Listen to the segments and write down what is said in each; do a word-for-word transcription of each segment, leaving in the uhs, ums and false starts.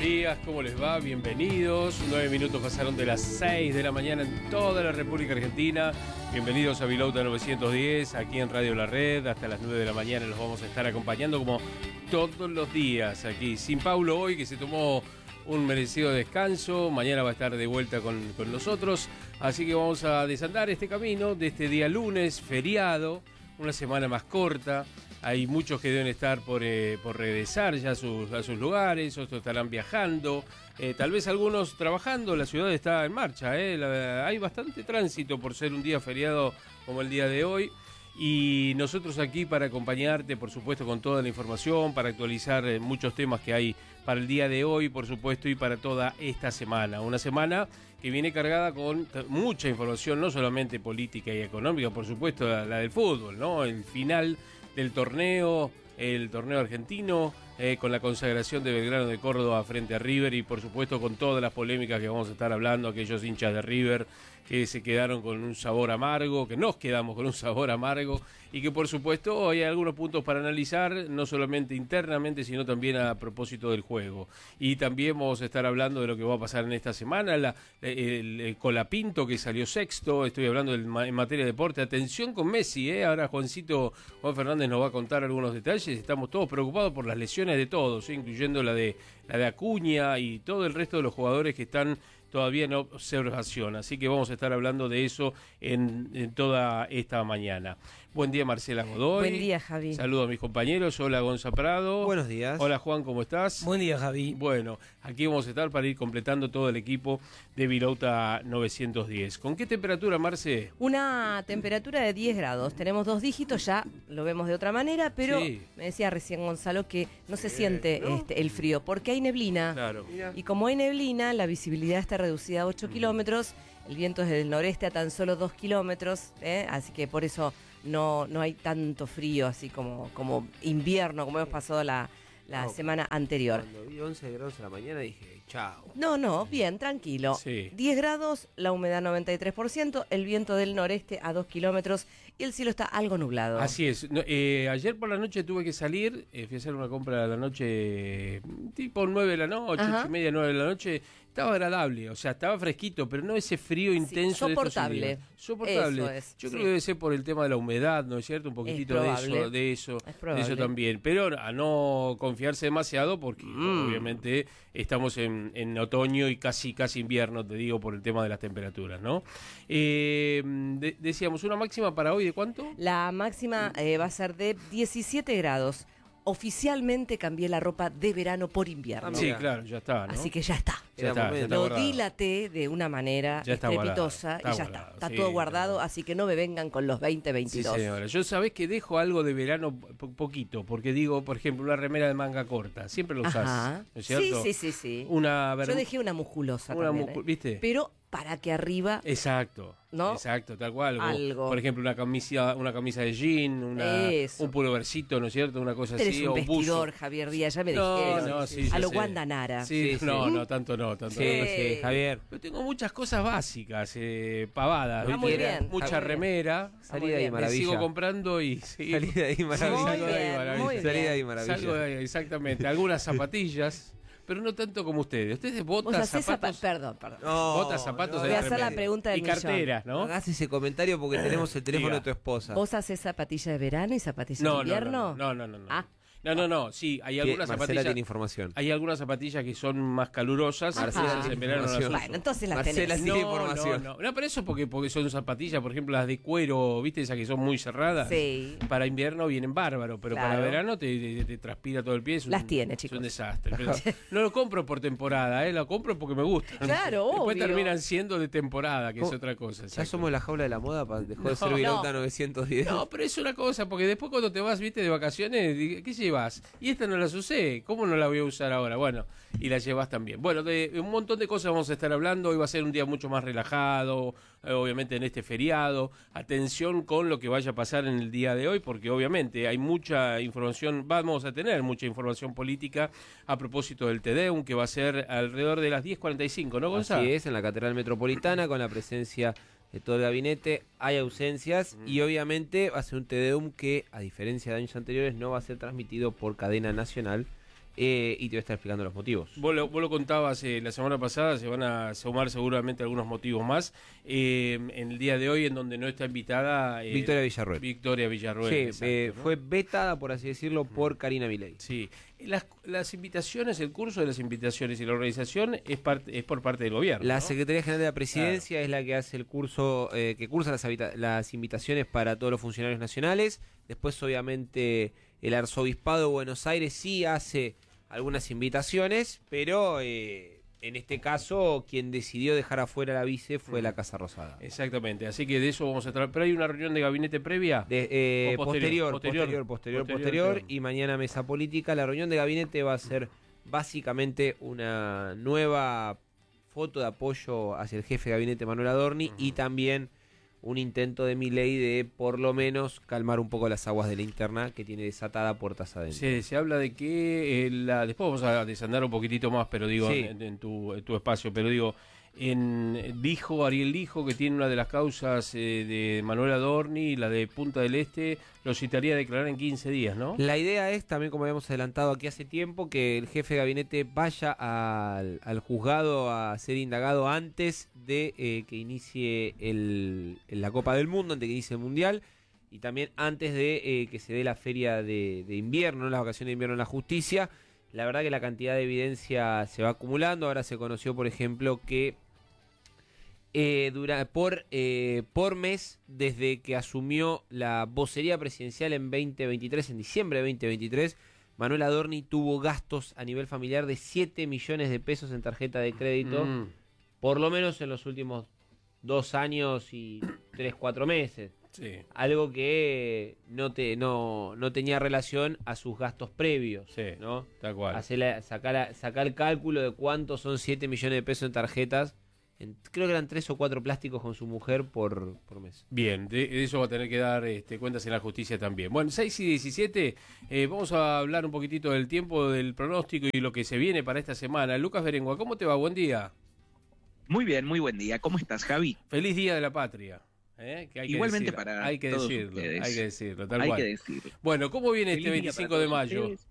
días, ¿cómo les va? Bienvenidos. Nueve minutos pasaron de las seis de la mañana en toda la República Argentina. Bienvenidos a Vilauta novecientos diez, aquí en Radio La Red. Hasta las nueve de la mañana los vamos a estar acompañando como todos los días aquí. Sin Paulo hoy, que se tomó un merecido descanso. Mañana va a estar de vuelta con, con nosotros. Así que vamos a desandar este camino de este día lunes, feriado, una semana más corta. Hay muchos que deben estar por, eh, por regresar ya a sus, a sus lugares, otros estarán viajando, eh, tal vez algunos trabajando. La ciudad está en marcha, eh. La, hay bastante tránsito por ser un día feriado como el día de hoy. Y nosotros aquí para acompañarte, por supuesto, con toda la información, para actualizar eh, muchos temas que hay para el día de hoy, por supuesto, y para toda esta semana. Una semana que viene cargada con mucha información, no solamente política y económica, por supuesto, la, la del fútbol, ¿no? El final del torneo, el torneo argentino, eh, con la consagración de Belgrano de Córdoba frente a River y por supuesto con todas las polémicas que vamos a estar hablando, aquellos hinchas de River que se quedaron con un sabor amargo, que nos quedamos con un sabor amargo y que por supuesto hay algunos puntos para analizar, no solamente internamente, sino también a propósito del juego. Y también vamos a estar hablando de lo que va a pasar en esta semana, la, el, el Colapinto que salió sexto, estoy hablando del, en materia de deporte. Atención con Messi, ¿eh? Ahora Juancito, Juan Fernández nos va a contar algunos detalles, estamos todos preocupados por las lesiones de todos, ¿eh? Incluyendo la de, la de Acuña y todo el resto de los jugadores que están todavía en observación, así que vamos a estar hablando de eso en, en toda esta mañana. Buen día, Marcela Godoy. Buen día, Javi. Saludo a mis compañeros. Hola, Gonza Prado. Buenos días. Hola, Juan, ¿cómo estás? Buen día, Javi. Bueno, aquí vamos a estar para ir completando todo el equipo de Vilauta novecientos diez. ¿Con qué temperatura, Marce? Una temperatura de diez grados. Tenemos dos dígitos, ya lo vemos de otra manera, pero Sí. me decía recién Gonzalo que no se siente ¿no? este, el frío, porque hay neblina. Claro. Y como hay neblina, la visibilidad está reducida a ocho kilómetros, el viento es del noreste a tan solo dos kilómetros, ¿eh? Así que por eso no, no hay tanto frío, así como, como invierno, como hemos pasado la, la No, semana anterior. Cuando vi once grados a la mañana dije, chao. No, no, bien, tranquilo. Sí. diez grados, la humedad noventa y tres por ciento, el viento del noreste a dos kilómetros y el cielo está algo nublado. Así es. No, eh, ayer por la noche tuve que salir, eh, fui a hacer una compra a la noche, eh, tipo nueve de la noche, Ajá. ocho y media, nueve de la noche. Estaba agradable, o sea, estaba fresquito, pero no ese frío intenso. Sí, soportable. De estos días. Soportable. Eso es, Yo sí. creo que debe ser por el tema de la humedad, ¿no es cierto? Un poquitito de probable. eso, de eso, Es de probable. eso también. Pero a no confiarse demasiado porque Mm. obviamente estamos en, en otoño y casi casi invierno, te digo, por el tema de las temperaturas, ¿no? Eh, de- decíamos, una máxima para hoy, ¿de cuánto? La máxima eh, va a ser de diecisiete grados. Oficialmente cambié la ropa de verano por invierno. Ah, Sí, mira. claro, ya está, ¿no? Así que ya está. Ya Era está, ya momento. está Lo guardado. dilaté de una manera Ya está estrepitosa guardado, y ya está está. guardado, Está sí, todo está guardado, guardado. así que no me vengan con los veinte Sí, veintidós. señora. Yo sabés que dejo algo de verano po- poquito, porque digo, por ejemplo, una remera de manga corta, siempre lo usás, Ajá. ¿no es Sí, cierto? sí, sí, sí. Una Yo berm- dejé una musculosa Una también, muscu- ¿eh? ¿viste? Pero para que arriba Exacto, ¿no? exacto, tal cual. O, Algo. Por ejemplo, una camisa, una camisa de jean, una, Eso. un pullovercito, ¿no es cierto? Una cosa tenés así, un o buzo. vestidor, Javier Díaz, ya me No, dijeron. no, sí, a ya lo sé. Wanda Nara. Sí, Sí, sí. no, no, tanto no, tanto Sí, no. sí, Javier. Pero tengo muchas cosas básicas, eh, pavadas. Ah, muy ¿viste? bien, Mucha está muy bien. remera. Salí muy de ahí, bien. Me maravilla. sigo comprando y sí. Salí de ahí, Muy maravilla. Salgo de ahí, bien, maravilla. muy Salí de ahí, bien. maravilla. Salgo de ahí, exactamente. Algunas zapatillas, pero no tanto como ustedes. Ustedes Vos botas, hacés zapatos, zapa- Perdón, perdón. No, botas, zapatos. no, de Voy a hacer remera. la pregunta del Y millón. carteras, no ¿no? hagas ese comentario porque tenemos el teléfono Diga. de tu esposa. ¿Vos hacés zapatilla de verano y zapatilla No, de no, invierno? no, no, no, no, no. Ah. No, no, no, sí, hay Que algunas Marcela zapatillas. tiene información. Hay algunas zapatillas que son más calurosas, Ajá. entonces en verano no las Información. uso. Bueno, entonces las Marcela tenés. tiene No, información. no, no, no, pero eso porque, porque son zapatillas, por ejemplo, las de cuero, ¿viste? Esas que son muy cerradas. Sí. Para invierno vienen bárbaro, pero Claro. para verano te, te- te transpira todo el pie. Es un, Las tiene, Es chicos. un desastre. Pero no lo compro por temporada, ¿eh? Lo compro porque me gusta. Claro, Después obvio. terminan siendo de temporada, que es ¿Cómo? otra cosa. Ya exacto. somos la jaula de la moda, pa- dejó de No, ser Vilauta no. novecientos diez. No, pero es una cosa, porque después cuando te vas, viste, de vacaciones, di- ¿qué llevas? Y esta no las usé, ¿cómo no la voy a usar ahora? Bueno, y la llevas también. Bueno, de un montón de cosas vamos a estar hablando, hoy va a ser un día mucho más relajado, eh, obviamente en este feriado. Atención con lo que vaya a pasar en el día de hoy, porque obviamente hay mucha información, vamos a tener mucha información política a propósito del Tedeum, que va a ser alrededor de las diez cuarenta y cinco, ¿no, Gonzalo? Así es, en la Catedral Metropolitana, con la presencia de todo el gabinete. Hay ausencias y obviamente va a ser un Te Deum que, a diferencia de años anteriores, no va a ser transmitido por cadena nacional. eh, y te voy a estar explicando los motivos. Vos lo, vos lo contabas eh, la semana pasada, se van a sumar seguramente algunos motivos más. Eh, en el día de hoy, en donde no está invitada... Eh, Victoria Villarruel. Victoria Villarruel. Sí, exacto, eh, ¿no? fue vetada, por así decirlo, por Karina Milei. Sí. Las, las invitaciones, el curso de las invitaciones y la organización es, parte, es por parte del gobierno, La ¿no? Secretaría General de la Presidencia claro. es la que hace el curso, eh, que cursa las, habita- las invitaciones para todos los funcionarios nacionales. Después, obviamente, el Arzobispado de Buenos Aires sí hace algunas invitaciones, pero eh, en este caso quien decidió dejar afuera a la vice fue mm. la Casa Rosada. Exactamente, así que de eso vamos a tratar. ¿Pero hay una reunión de gabinete previa? De, eh, posterior, posterior, posterior, posterior, posterior, posterior, posterior, y mañana mesa política. La reunión de gabinete va a ser básicamente una nueva foto de apoyo hacia el jefe de gabinete Manuel Adorni uh-huh. y también un intento de Milei de por lo menos calmar un poco las aguas de la interna que tiene desatada puertas adentro. Sí, se habla de que eh, la, después vamos a desandar un poquitito más, pero digo sí. en, en, tu, en tu espacio, pero digo en dijo Ariel dijo que tiene una de las causas eh, de Manuel Adorni, la de Punta del Este, lo citaría a declarar en quince días, ¿no? La idea es también, como habíamos adelantado aquí hace tiempo, que el jefe de gabinete vaya al, al juzgado a ser indagado antes de eh, que inicie el, la Copa del Mundo, antes de que inicie el Mundial, y también antes de eh, que se dé la feria de, de invierno, las vacaciones de invierno en la justicia. La verdad que la cantidad de evidencia se va acumulando. Ahora se conoció, por ejemplo, que eh, dura, por, eh, por mes, desde que asumió la vocería presidencial en veinte veintitrés, en diciembre de veinte veintitrés, Manuel Adorni tuvo gastos a nivel familiar de siete millones de pesos en tarjeta de crédito, mm. por lo menos en los últimos dos años y tres, cuatro meses. Sí. Algo que no te no, no tenía relación a sus gastos previos, sí, ¿no? Tal cual. Hacer sacar, sacar el cálculo de cuánto son siete millones de pesos en tarjetas. En, creo que eran tres o cuatro plásticos con su mujer por, por mes. Bien, de, de eso va a tener que dar este, cuentas en la justicia también. Bueno, seis y diecisiete, eh, vamos a hablar un poquitito del tiempo, del pronóstico y lo que se viene para esta semana. Lucas Berengua, ¿cómo te va? Buen día. Muy bien, muy buen día. ¿Cómo estás, Javi? Feliz Día de la Patria. ¿Eh? Que hay Igualmente que decir, para hay que todos decirlo, ustedes. Hay que decirlo, tal hay cual. que decirlo. Bueno, ¿cómo viene Feliz este veinticinco de mayo? Ustedes.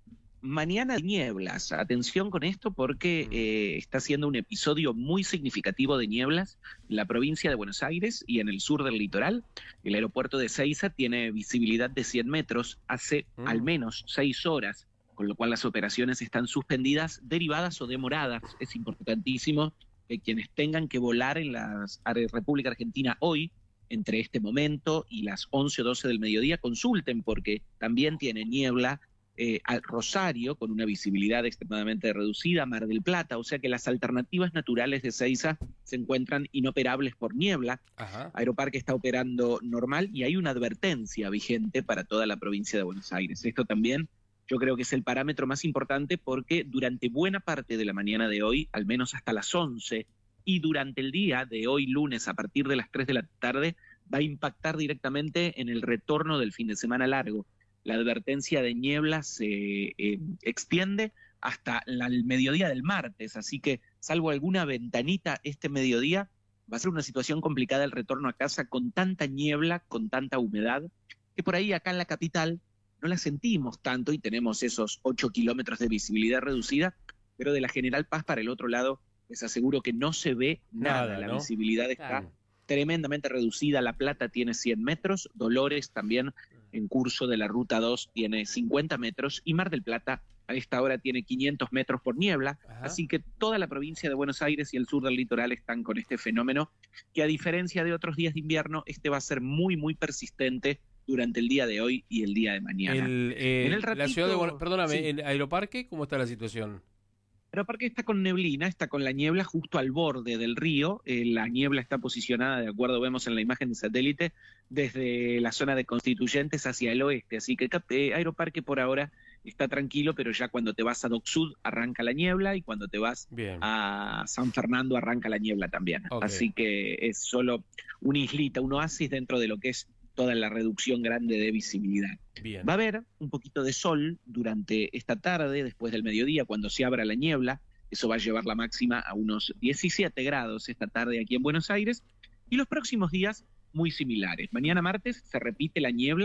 Mañana nieblas. Atención con esto porque eh, está siendo un episodio muy significativo de nieblas en la provincia de Buenos Aires y en el sur del litoral. El aeropuerto de Ezeiza tiene visibilidad de cien metros hace mm. al menos seis horas, con lo cual las operaciones están suspendidas, derivadas o demoradas. Es importantísimo que quienes tengan que volar en la República Argentina hoy, entre este momento y las once o doce del mediodía, consulten porque también tiene niebla eh, al Rosario, con una visibilidad extremadamente reducida, Mar del Plata, o sea que las alternativas naturales de Ezeiza se encuentran inoperables por niebla. Ajá. Aeroparque está operando normal y hay una advertencia vigente para toda la provincia de Buenos Aires. Esto también yo creo que es el parámetro más importante porque durante buena parte de la mañana de hoy, al menos hasta las once, y durante el día de hoy lunes a partir de las tres de la tarde, va a impactar directamente en el retorno del fin de semana largo. La advertencia de niebla se eh, extiende hasta la, el mediodía del martes, así que salvo alguna ventanita este mediodía, va a ser una situación complicada el retorno a casa con tanta niebla, con tanta humedad, que por ahí acá en la capital no la sentimos tanto y tenemos esos ocho kilómetros de visibilidad reducida, pero de la General Paz para el otro lado les aseguro que no se ve nada, nada la ¿no? visibilidad está claro. tremendamente reducida. La Plata tiene cien metros, Dolores también en curso de la Ruta dos tiene cincuenta metros y Mar del Plata a esta hora tiene quinientos metros por niebla. Ajá. Así que toda la provincia de Buenos Aires y el sur del litoral están con este fenómeno que, a diferencia de otros días de invierno, este va a ser muy muy persistente durante el día de hoy y el día de mañana. El, eh, en el ratito, la ciudad de Buenos, perdóname, sí. ¿En Aeroparque cómo está la situación? Aeroparque está con neblina, está con la niebla justo al borde del río. Eh, la niebla está posicionada, de acuerdo vemos en la imagen de satélite, desde la zona de Constituyentes hacia el oeste. Así que eh, Aeroparque por ahora está tranquilo, pero ya cuando te vas a Dock Sud arranca la niebla y cuando te vas Bien. a San Fernando arranca la niebla también. Okay. Así que es solo una islita, un oasis dentro de lo que es toda la reducción grande de visibilidad. Bien. Va a haber un poquito de sol durante esta tarde, después del mediodía, cuando se abra la niebla. Eso va a llevar la máxima a unos diecisiete grados esta tarde aquí en Buenos Aires. Y los próximos días, muy similares. Mañana martes se repite la niebla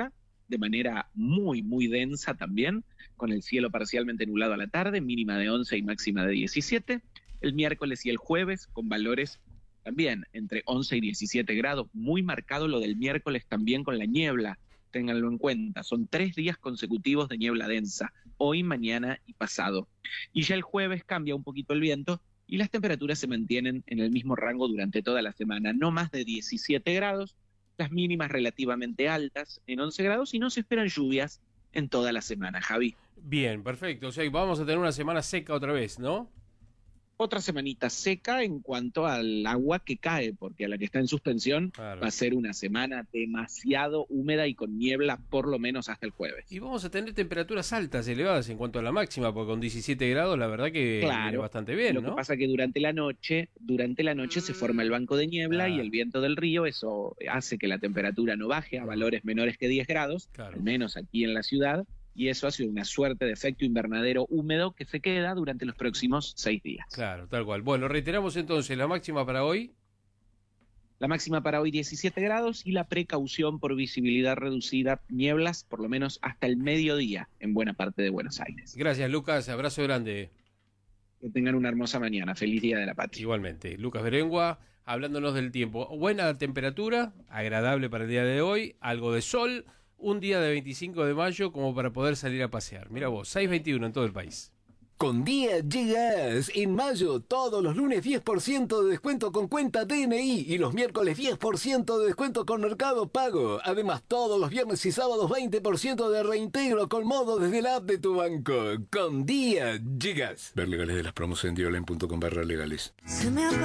de manera muy, muy densa también, con el cielo parcialmente nublado a la tarde, mínima de once y máxima de diecisiete. El miércoles y el jueves con valores también entre once y diecisiete grados, muy marcado lo del miércoles también con la niebla, ténganlo en cuenta, son tres días consecutivos de niebla densa, hoy, mañana y pasado. Y ya el jueves cambia un poquito el viento y las temperaturas se mantienen en el mismo rango durante toda la semana, no más de diecisiete grados, las mínimas relativamente altas en once grados y no se esperan lluvias en toda la semana, Javi. Bien, perfecto, o sea, vamos a tener una semana seca otra vez, ¿no? Otra semanita seca en cuanto al agua que cae, porque a la que está en suspensión Claro. va a ser una semana demasiado húmeda y con niebla por lo menos hasta el jueves. Y vamos a tener temperaturas altas, elevadas en cuanto a la máxima, porque con diecisiete grados la verdad que Claro, viene bastante bien, Lo ¿no? que pasa es que durante la noche, durante la noche se forma el banco de niebla Ah. y el viento del río, eso hace que la temperatura no baje a valores menores que diez grados, Claro. al menos aquí en la ciudad, y eso hace una suerte de efecto invernadero húmedo que se queda durante los próximos seis días. Claro, tal cual. Bueno, reiteramos entonces la máxima para hoy. La máxima para hoy diecisiete grados y la precaución por visibilidad reducida, nieblas por lo menos hasta el mediodía en buena parte de Buenos Aires. Gracias, Lucas. Abrazo grande. Que tengan una hermosa mañana. Feliz Día de la Patria. Igualmente. Lucas Berengua, hablándonos del tiempo. Buena temperatura, agradable para el día de hoy, algo de sol, un día de veinticinco de mayo como para poder salir a pasear. Mira vos, seis veintiuno en todo el país. Con Día llegas. En mayo, todos los lunes diez por ciento de descuento con cuenta D N I y los miércoles diez por ciento de descuento con Mercado Pago. Además, todos los viernes y sábados veinte por ciento de reintegro con modo desde la app de tu banco. Con Día llegas. Ver legales de las promos en diolen punto com barra legales. Se me